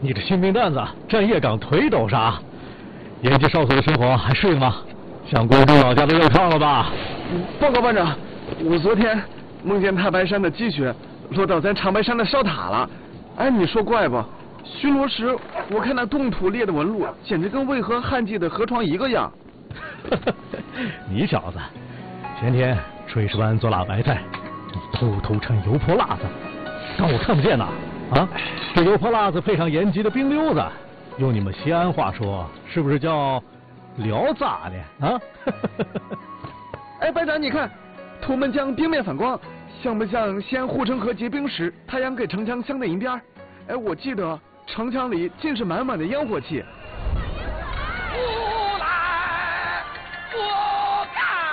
你这新兵蛋子，站夜岗腿抖啥？延吉哨所的生活还适应吗？想关注老家的肉炕了吧？ 报告班长，我昨天梦见太白山的积雪落到咱长白山的哨塔了。哎，你说怪不？巡逻时我看那冻土裂的纹路，简直跟渭河旱季的河床一个样。 你小子，前天炊事班做辣白菜，你偷偷趁油泼辣子，当我看不见呐？啊，这油泼辣子配上延吉的冰溜子，用你们西安话说，是不是叫聊咋的啊？ 哎，班长，你看，图们江冰面反光，像不像西安护城河结冰时太阳给城墙镶的银边？哎，我记得城墙里尽是满满的烟火气。 不来不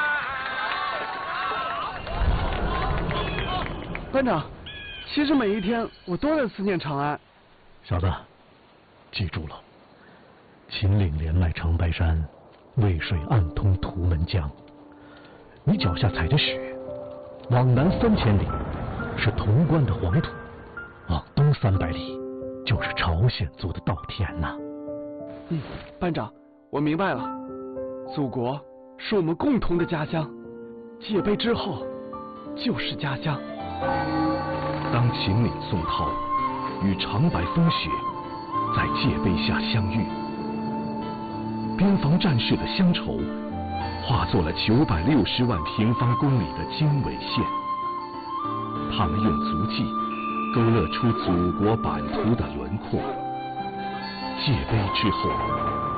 敢。 班长，其实每一天我都在思念长安。 小子，记住了，秦岭连麦长白山，渭水暗通图们江。你脚下踩着雪，往南3000里是潼关的黄土，往东300里就是朝鲜族的稻田呐。 班长，我明白了，祖国是我们共同的家乡，戒备之后就是家乡。 当秦岭宋涛与长白风雪在戒备下相遇，边防战事的乡愁化作了960万平方公里的经纬线，他们用足迹勾勒出祖国版图的轮廓。戒备之后，